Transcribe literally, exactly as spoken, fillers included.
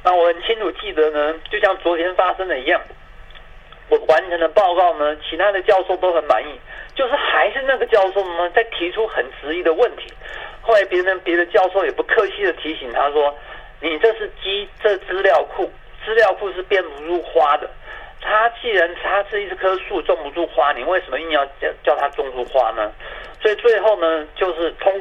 那我很清楚记得呢，就像昨天发生的一样，我完成的报告呢，其他的教授都很满意，就是还是那个教授呢在提出很质疑的问题。后来别人别的教授也不客气的提醒他说：“你这是鸡，这资料库，资料库是变不出花的。它既然它是一棵树种不出花，你为什么硬要叫叫它种出花呢？”所以最后呢，就是通